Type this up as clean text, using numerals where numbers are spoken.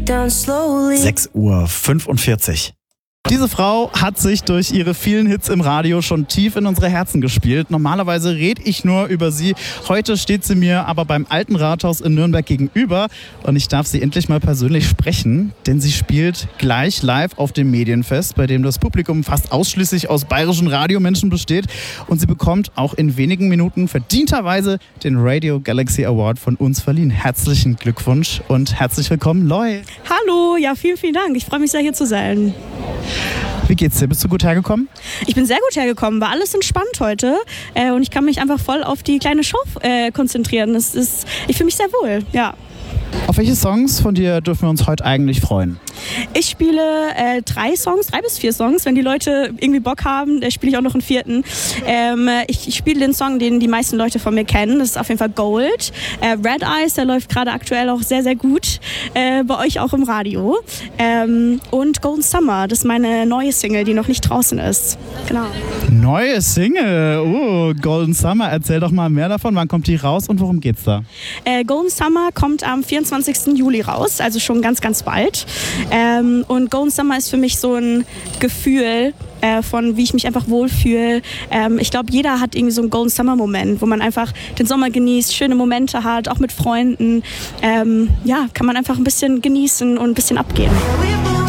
6:45 Uhr. Diese Frau hat sich durch ihre vielen Hits im Radio schon tief in unsere Herzen gespielt. Normalerweise rede ich nur über sie. Heute steht sie mir aber beim Alten Rathaus in Nürnberg gegenüber und ich darf sie endlich mal persönlich sprechen, denn sie spielt gleich live auf dem Medienfest, bei dem das Publikum fast ausschließlich aus bayerischen Radiomenschen besteht, und sie bekommt auch in wenigen Minuten verdienterweise den Radio Galaxy Award von uns verliehen. Herzlichen Glückwunsch und herzlich willkommen, Loi. Hallo, ja, vielen, vielen Dank. Ich freue mich sehr, hier zu sein. Wie geht's dir? Bist du gut hergekommen? Ich bin sehr gut hergekommen, war alles entspannt heute und ich kann mich einfach voll auf die kleine Show konzentrieren. Ich fühle mich sehr wohl, ja. Auf welche Songs von dir dürfen wir uns heute eigentlich freuen? Ich spiele 3 bis 4 Songs. Wenn die Leute irgendwie Bock haben, spiele ich auch noch einen 4. Ich spiele den Song, den die meisten Leute von mir kennen. Das ist auf jeden Fall Gold. Red Eyes, der läuft gerade aktuell auch sehr, sehr gut. Bei euch auch im Radio. Und Golden Summer, das ist meine neue Single, die noch nicht draußen ist. Genau. Neue Single? Golden Summer. Erzähl doch mal mehr davon. Wann kommt die raus und worum geht's da? Golden Summer kommt am 24. Juli raus, also schon ganz, ganz bald. Und Golden Summer ist für mich so ein Gefühl von, wie ich mich einfach wohlfühle. Ich glaube, jeder hat irgendwie so einen Golden Summer Moment, wo man einfach den Sommer genießt, schöne Momente hat, auch mit Freunden. Kann man einfach ein bisschen genießen und ein bisschen abgehen.